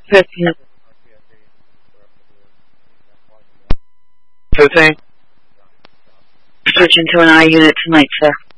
Person 15. switching to an I unit tonight, sir.